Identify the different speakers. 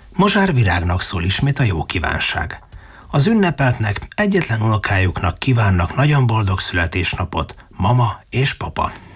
Speaker 1: Mozsár Virágnak szól ismét a jó kívánság. Az ünnepeltnek, egyetlen unokájuknak kívánnak nagyon boldog születésnapot mama és papa.